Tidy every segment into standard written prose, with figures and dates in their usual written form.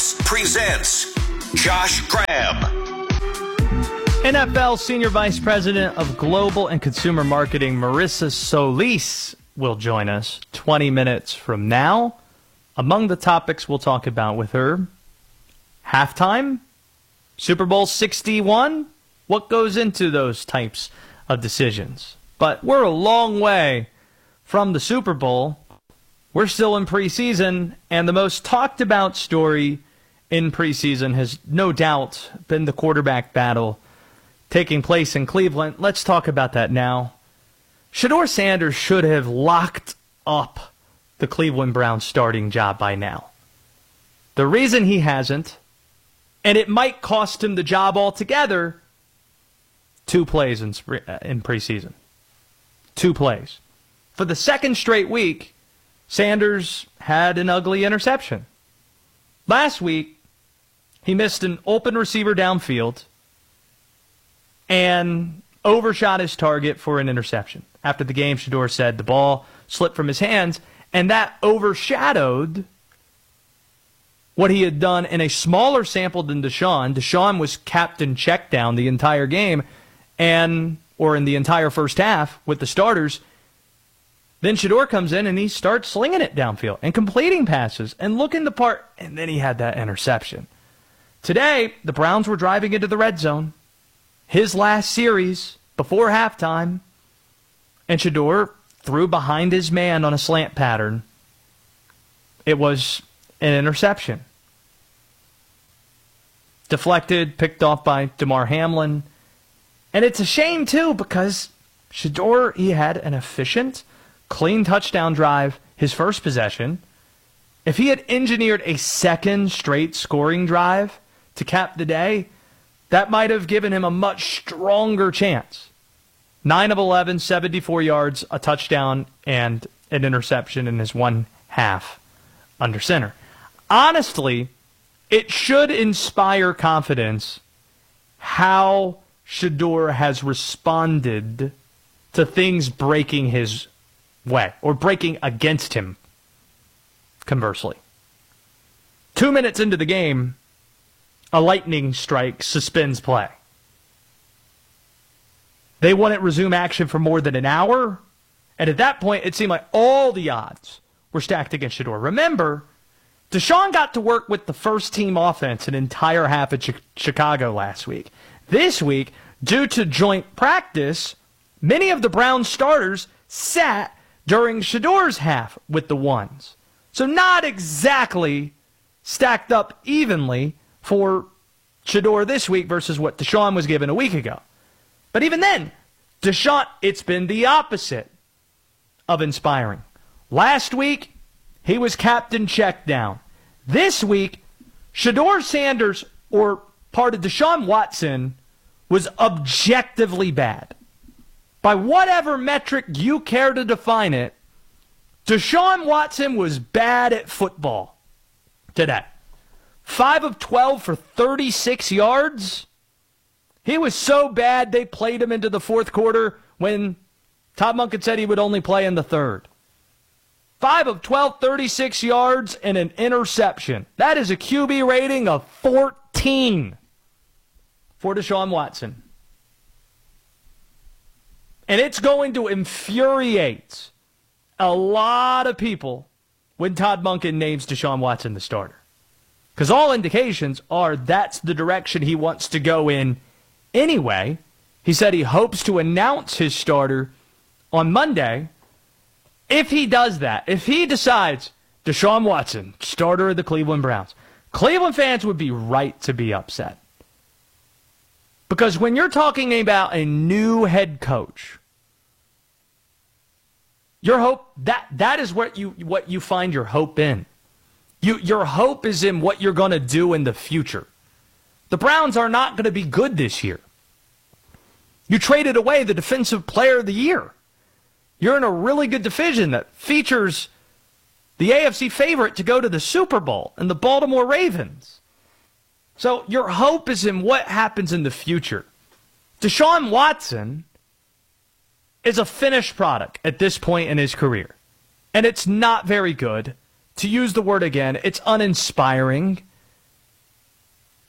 Sports presents Josh Graham. NFL Senior Vice President of Global and Consumer Marketing, Marissa Solis, will join us 20 minutes from now. Among the topics we'll talk about with her, halftime, Super Bowl 61, what goes into those types of decisions. But we're a long way from the Super Bowl. We're still in preseason, and the most talked about story in preseason has no doubt been the quarterback battle taking place in Cleveland. Let's talk about that now. Shedeur Sanders should have locked up the Cleveland Browns starting job by now. The reason he hasn't, and it might cost him the job altogether, 2 plays in preseason. 2 plays. For the second straight week, Sanders had an ugly interception. Last week, he missed an open receiver downfield and overshot his target for an interception. After the game, Shedeur said the ball slipped from his hands, and that overshadowed what he had done in a smaller sample than Deshaun. Deshaun was captain check down the entire game, or in the entire first half with the starters. Then Shedeur comes in and he starts slinging it downfield and completing passes and looking the part, and then he had that interception. Today, the Browns were driving into the red zone, his last series before halftime, and Shedeur threw behind his man on a slant pattern. It was an interception. Deflected, picked off by Damar Hamlin. And it's a shame, too, because Shedeur, he had an efficient, clean touchdown drive, his first possession. If he had engineered a second straight scoring drive to cap the day, that might have given him a much stronger chance. 9 of 11, 74 yards, a touchdown, and an interception in his 1 half under center. Honestly, it should inspire confidence how Shedeur has responded to things breaking his way, or breaking against him, conversely. 2 minutes into the game, a lightning strike suspends play. They wouldn't resume action for more than an hour, and at that point, it seemed like all the odds were stacked against Shedeur. Remember, Deshaun got to work with the first-team offense an entire half at Chicago last week. This week, due to joint practice, many of the Browns starters sat during Shedeur's half with the ones. So not exactly stacked up evenly for Shedeur this week versus what Deshaun was given a week ago. But even then, Deshaun, it's been the opposite of inspiring. Last week, he was captain check down. This week, Shedeur Sanders, or part of Deshaun Watson, was objectively bad. By whatever metric you care to define it, Deshaun Watson was bad at football today. 5 of 12 for 36 yards. He was so bad they played him into the fourth quarter when Todd Monken said he would only play in the third. 5 of 12, 36 yards, and an interception. That is a QB rating of 14 for Deshaun Watson. And it's going to infuriate a lot of people when Todd Monken names Deshaun Watson the starter. Because all indications are that's the direction he wants to go in anyway. He said he hopes to announce his starter on Monday. If he does that, if he decides Deshaun Watson, starter of the Cleveland Browns, Cleveland fans would be right to be upset. Because when you're talking about a new head coach, your hope, that is what you find your hope in. Your hope is in what you're going to do in the future. The Browns are not going to be good this year. You traded away the defensive player of the year. You're in a really good division that features the AFC favorite to go to the Super Bowl and the Baltimore Ravens. So your hope is in what happens in the future. Deshaun Watson is a finished product at this point in his career. And it's not very good. To use the word again, it's uninspiring.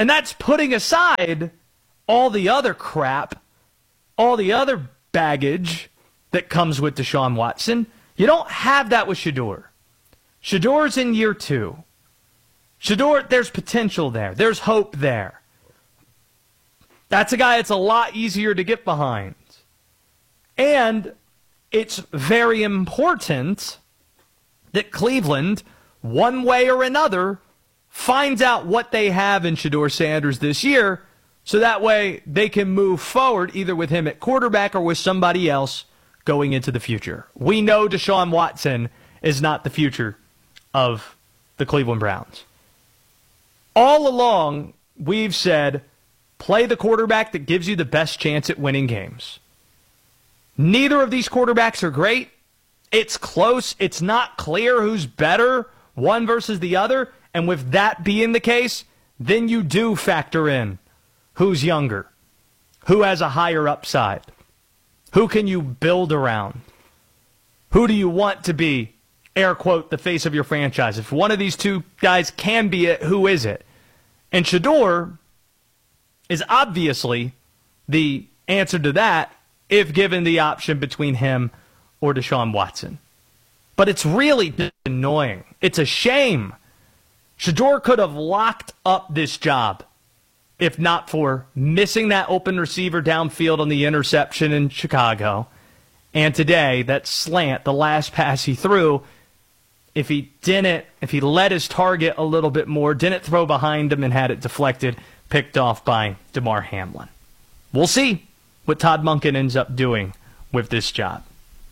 And that's putting aside all the other crap, all the other baggage that comes with Deshaun Watson. You don't have that with Shedeur. Shedor's in year 2. Shedeur, there's potential there. There's hope there. That's a guy that's a lot easier to get behind. And it's very important that Cleveland, one way or another, finds out what they have in Shedeur Sanders this year, so that way they can move forward either with him at quarterback or with somebody else going into the future. We know Deshaun Watson is not the future of the Cleveland Browns. All along, we've said, play the quarterback that gives you the best chance at winning games. Neither of these quarterbacks are great. It's close. It's not clear who's better, one versus the other. And with that being the case, then you do factor in who's younger, who has a higher upside, who can you build around, who do you want to be, air quote, the face of your franchise. If one of these two guys can be it, who is it? And Shedeur is obviously the answer to that if given the option between him or Deshaun Watson. But it's really annoying. It's a shame. Shedeur could have locked up this job if not for missing that open receiver downfield on the interception in Chicago. And today, that slant, the last pass he threw, if he let his target a little bit more, didn't throw behind him and had it deflected, picked off by DeMar Hamlin. We'll see what Todd Monken ends up doing with this job.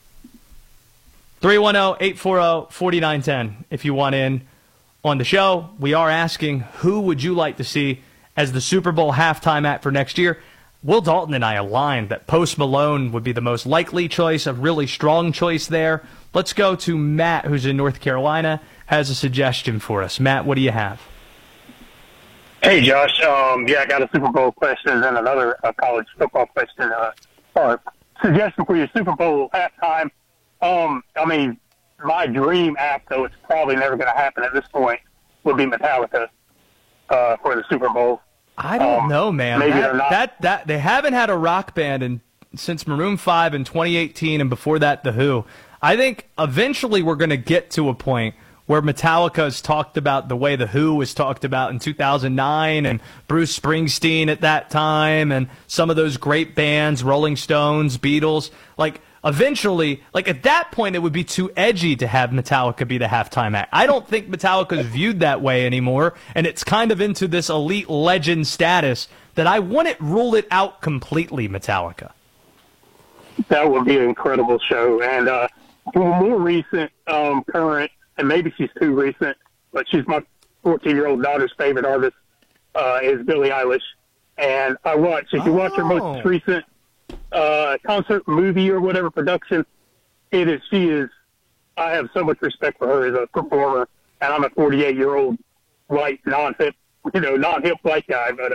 310-840-4910 if you want in on the show. We are asking, who would you like to see as the Super Bowl halftime act for next year? Will Dalton and I aligned that Post Malone would be the most likely choice, a really strong choice there. Let's go to Matt, who's in North Carolina, has a suggestion for us. Matt, what do you have? Hey, Josh. I got a Super Bowl question and another college football question. Or suggestion for your Super Bowl halftime. My dream act, though it's probably never going to happen at this point, would be Metallica for the Super Bowl. I don't know, man. Maybe they're not. That they haven't had a rock band since Maroon 5 in 2018, and before that, The Who. I think eventually we're going to get to a point where Metallica is talked about the way The Who was talked about in 2009, and Bruce Springsteen at that time, and some of those great bands, Rolling Stones, Beatles. Eventually, at that point, it would be too edgy to have Metallica be the halftime act. I don't think Metallica is viewed that way anymore, and it's kind of into this elite legend status that I wouldn't rule it out completely, Metallica. That would be an incredible show. And more recent, current, and maybe she's too recent, but she's my 14-year-old daughter's favorite artist, is Billie Eilish. And if you watch her most recent concert, movie, or whatever production, I have so much respect for her as a performer, and I'm a 48-year-old white non-hip white guy, but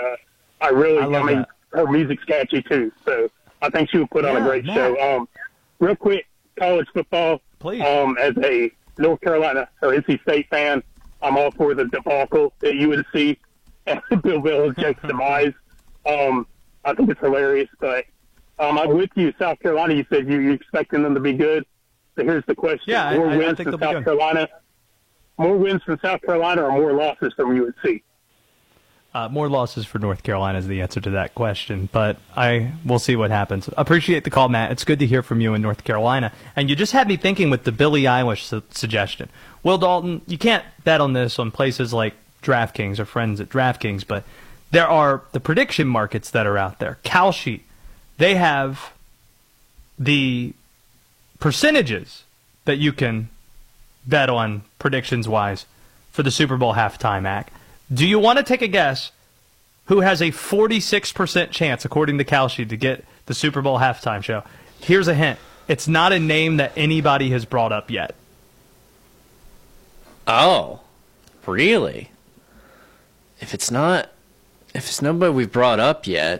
her music's catchy too, so I think she would put on a great show. Real quick, college football. Please. As a North Carolina or NC State fan, I'm all for the debacle at UNC and Bill Belichick's demise. I think it's hilarious, but I'm with you. South Carolina, you said you're expecting them to be good. So here's the question. Yeah, more I wins think from they'll be South good. Carolina? More wins from South Carolina or more losses from UNC? More losses for North Carolina is the answer to that question, but we'll see what happens. Appreciate the call, Matt. It's good to hear from you in North Carolina. And you just had me thinking with the Billie Eilish suggestion. Will Dalton, you can't bet on this on places like DraftKings or friends at DraftKings, but there are the prediction markets that are out there. Kalshi, they have the percentages that you can bet on predictions-wise for the Super Bowl halftime act. Do you want to take a guess who has a 46% chance, according to Kalshi, to get the Super Bowl halftime show? Here's a hint. It's not a name that anybody has brought up yet. Oh, really? If it's nobody we've brought up yet,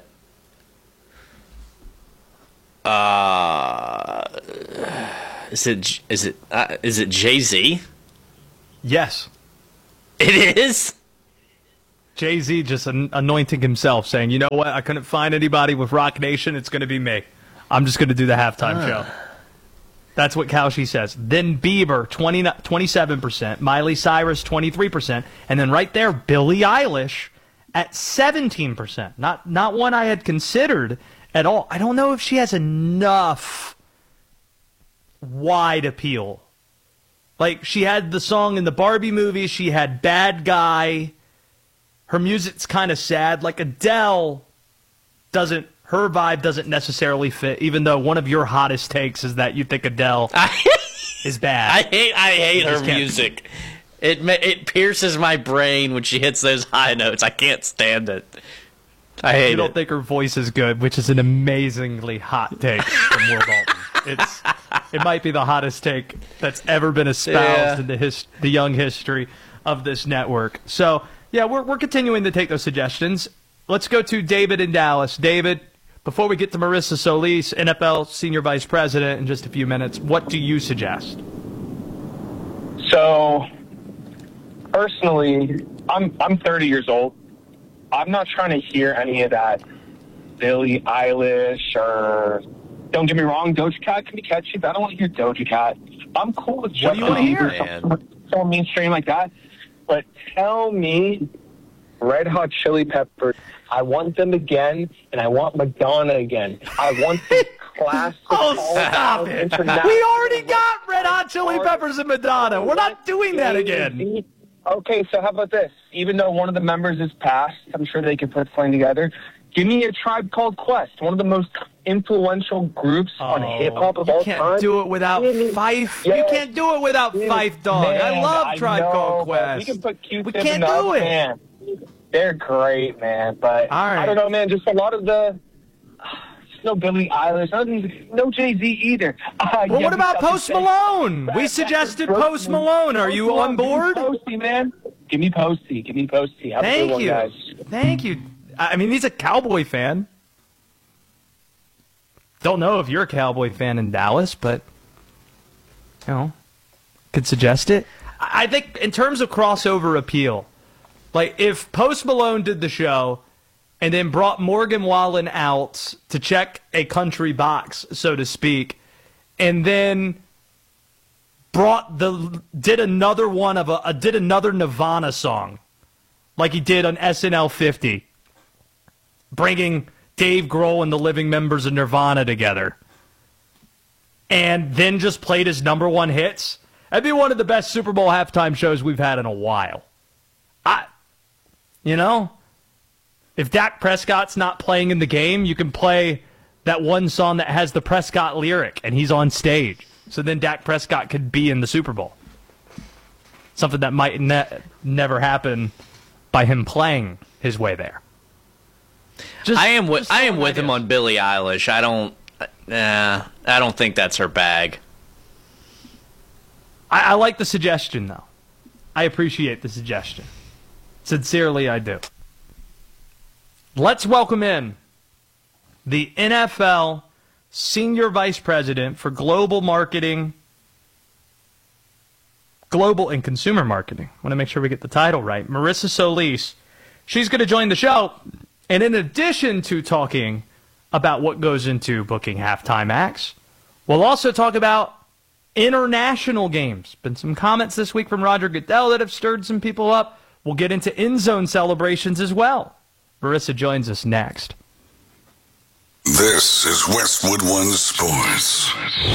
is it Jay-Z? Yes. It is? Jay-Z just anointing himself, saying, you know what, I couldn't find anybody with Rock Nation, it's going to be me. I'm just going to do the halftime show. That's what Cauchy says. Then Bieber, 27%, Miley Cyrus, 23%, and then right there, Billie Eilish at 17%. Not one I had considered at all. I don't know if she has enough wide appeal. Like, she had the song in the Barbie movie, she had Bad Guy. Her music's kind of sad. Like, Adele her vibe doesn't necessarily fit, even though one of your hottest takes is that you think Adele is bad. I hate her music. It pierces my brain when she hits those high notes. I can't stand it. I hate it. You don't think her voice is good, which is an amazingly hot take from Will Dalton. It might be the hottest take that's ever been espoused in the young history of this network. So, yeah, we're continuing to take those suggestions. Let's go to David in Dallas. David, before we get to Marissa Solis, NFL Senior Vice President, in just a few minutes, what do you suggest? So, personally, I'm 30 years old. I'm not trying to hear any of that Billie Eilish or, don't get me wrong, Doja Cat can be catchy, but I don't want to hear Doja Cat. I'm cool with what do you want to hear? So mainstream like that. But tell me, Red Hot Chili Peppers, I want them again, and I want Madonna again. I want the classic. Stop it. We already got Red Hot Chili Peppers and Madonna. We're not doing that again. Okay, so how about this? Even though one of the members is passed, I'm sure they could put something together. Give me a Tribe Called Quest, one of the most influential groups on hip-hop of all time. You can't do it without Fife. Yes. You can't do it without Fife, dog. Man, I love Tribe Called Quest. We can put Q-Tip we can't do it. Man. They're great, man. But I don't know, man. Just a lot of the... No Billie Eilish. No Jay-Z either. Well, what about Post Malone? We suggested Post Malone. Are you on board? Give me Posty, man. Give me Posty. Have a good one, guys. Thank you. I mean, he's a Cowboy fan. Don't know if you're a Cowboy fan in Dallas, but, you know, could suggest it. I think in terms of crossover appeal, like if Post Malone did the show and then brought Morgan Wallen out to check a country box, so to speak, and then did another Nirvana song, like he did on SNL 50, bringing Dave Grohl and the living members of Nirvana together, and then just played his number one hits. That'd be one of the best Super Bowl halftime shows we've had in a while. If Dak Prescott's not playing in the game, you can play that one song that has the Prescott lyric, and he's on stage. So then Dak Prescott could be in the Super Bowl. Something that might never happen by him playing his way there. I am with him on Billie Eilish. I don't think that's her bag. I like the suggestion, though. I appreciate the suggestion. Sincerely, I do. Let's welcome in the NFL Senior Vice President for Global Marketing, Global and Consumer Marketing. I want to make sure we get the title right. Marissa Solis. She's going to join the show. And in addition to talking about what goes into booking halftime acts, we'll also talk about international games. Been some comments this week from Roger Goodell that have stirred some people up. We'll get into in-zone celebrations as well. Marissa joins us next. This is Westwood One Sports.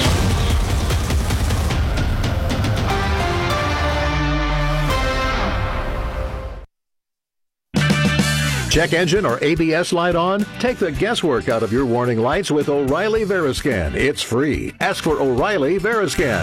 Check engine or ABS light on? Take the guesswork out of your warning lights with O'Reilly Veriscan. It's free. Ask for O'Reilly Veriscan.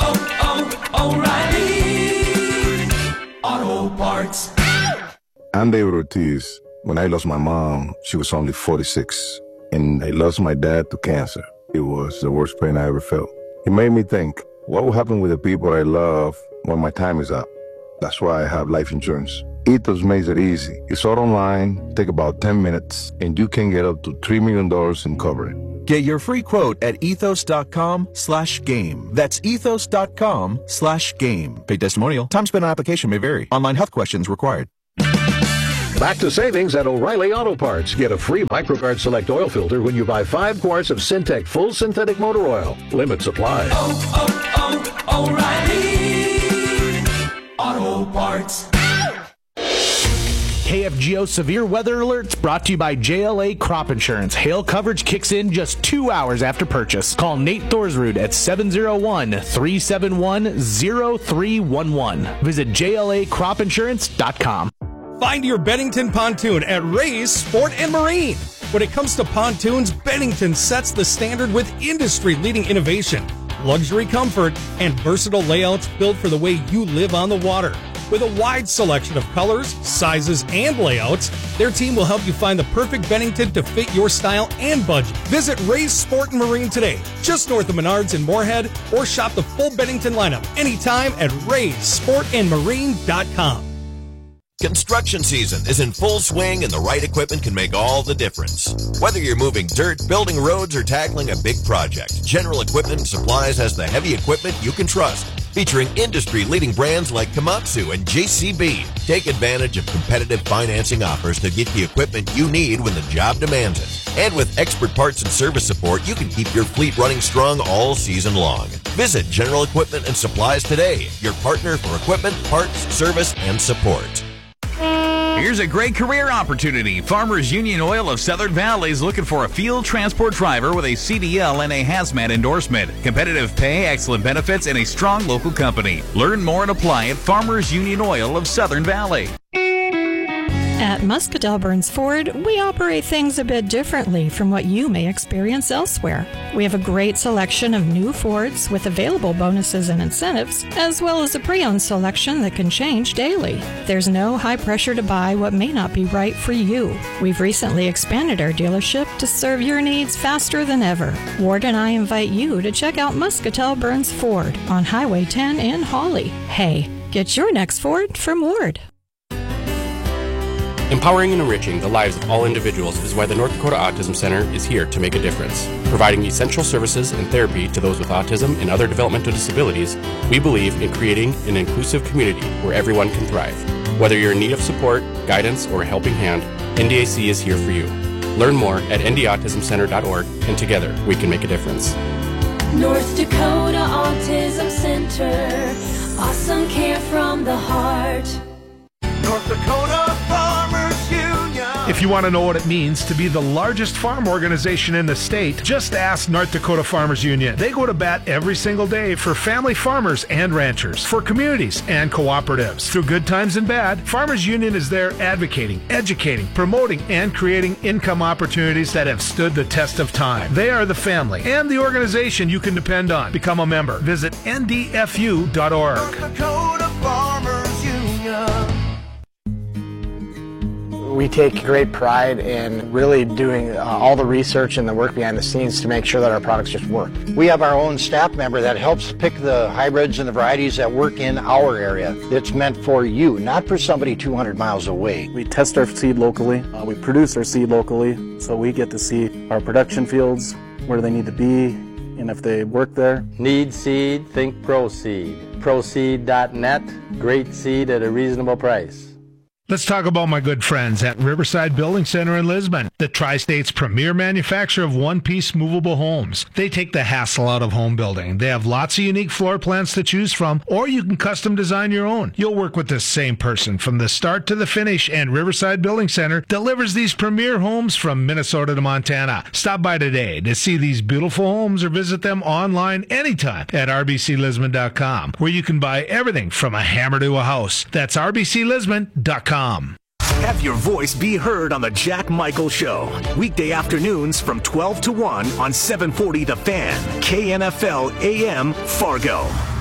O'Reilly Auto Parts. I'm David Ortiz. When I lost my mom, she was only 46. And I lost my dad to cancer. It was the worst pain I ever felt. It made me think, what will happen with the people I love when my time is up? That's why I have life insurance. Ethos makes it easy. It's all online, take about 10 minutes, and you can get up to $3 million in coverage. Get your free quote at ethos.com/game. That's ethos.com/game. Paid testimonial. Time spent on application may vary. Online health questions required. Back to savings at O'Reilly Auto Parts. Get a free MicroGuard Select oil filter when you buy 5 quarts of Syntec Full Synthetic Motor Oil. Limit supply. O'Reilly Auto Parts. KFGO Severe Weather Alerts brought to you by JLA Crop Insurance. Hail coverage kicks in just 2 hours after purchase. Call Nate Thorsrud at 701-371-0311. Visit JLACropInsurance.com. Find your Bennington pontoon at Ray's Sport and Marine. When it comes to pontoons, Bennington sets the standard with industry-leading innovation, luxury comfort, and versatile layouts built for the way you live on the water. With a wide selection of colors, sizes, and layouts, their team will help you find the perfect Bennington to fit your style and budget. Visit Ray's Sport and Marine today, just north of Menards in Moorhead, or shop the full Bennington lineup anytime at Ray'sSportandMarine.com. Construction season is in full swing and the right equipment can make all the difference. Whether you're moving dirt, building roads, or tackling a big project, General Equipment and Supplies has the heavy equipment you can trust. Featuring industry-leading brands like Komatsu and JCB. Take advantage of competitive financing offers to get the equipment you need when the job demands it. And with expert parts and service support, you can keep your fleet running strong all season long. Visit General Equipment and Supplies today, your partner for equipment, parts, service, and support. Here's a great career opportunity. Farmers Union Oil of Southern Valley is looking for a field transport driver with a CDL and a hazmat endorsement. Competitive pay, excellent benefits, and a strong local company. Learn more and apply at Farmers Union Oil of Southern Valley. At Muscatell Burns Ford, we operate things a bit differently from what you may experience elsewhere. We have a great selection of new Fords with available bonuses and incentives, as well as a pre-owned selection that can change daily. There's no high pressure to buy what may not be right for you. We've recently expanded our dealership to serve your needs faster than ever. Ward and I invite you to check out Muscatell Burns Ford on Highway 10 in Hawley. Hey, get your next Ford from Ward. Empowering and enriching the lives of all individuals is why the North Dakota Autism Center is here to make a difference. Providing essential services and therapy to those with autism and other developmental disabilities, we believe in creating an inclusive community where everyone can thrive. Whether you're in need of support, guidance, or a helping hand, NDAC is here for you. Learn more at ndautismcenter.org, and together we can make a difference. North Dakota Autism Center. Awesome care from the heart. North Dakota Farmers Union. If you want to know what it means to be the largest farm organization in the state, just ask North Dakota Farmers Union. They go to bat every single day for family farmers and ranchers, for communities and cooperatives. Through good times and bad, Farmers Union is there advocating, educating, promoting, and creating income opportunities that have stood the test of time. They are the family and the organization you can depend on. Become a member. Visit ndfu.org. North Dakota Farmers Union. We take great pride in really doing all the research and the work behind the scenes to make sure that our products just work. We have our own staff member that helps pick the hybrids and the varieties that work in our area. It's meant for you, not for somebody 200 miles away. We test our seed locally. We produce our seed locally, so we get to see our production fields, where they need to be, and if they work there. Need seed? Think ProSeed. ProSeed.net. Great seed at a reasonable price. Let's talk about my good friends at Riverside Building Center in Lisbon, the Tri-State's premier manufacturer of one-piece movable homes. They take the hassle out of home building. They have lots of unique floor plans to choose from, or you can custom design your own. You'll work with the same person from the start to the finish, and Riverside Building Center delivers these premier homes from Minnesota to Montana. Stop by today to see these beautiful homes or visit them online anytime at rbclisbon.com, where you can buy everything from a hammer to a house. That's rbclisbon.com. Have your voice be heard on the Jack Michael Show. Weekday afternoons from 12 to 1 on 740 The Fan, KNFL AM, Fargo.